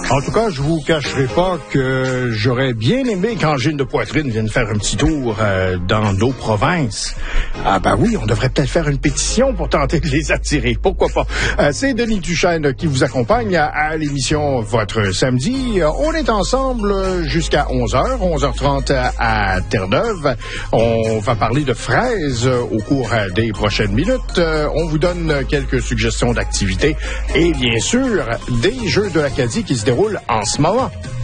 En tout cas, je vous cacherai pas que j'aurais bien aimé qu'Angine de Poitrine vienne faire un petit tour dans nos provinces. Ah ben oui, on devrait peut-être faire une pétition pour tenter de les attirer. Pourquoi pas? C'est Denis Duchesne qui vous accompagne à l'émission Votre Samedi. On est ensemble jusqu'à 11h, 11h30 à Terre-Neuve. On va parler de fraises au cours des prochaines minutes. On vous donne quelques suggestions d'activités et bien sûr des Jeux de l'Acadie qui se déroulent en ce moment.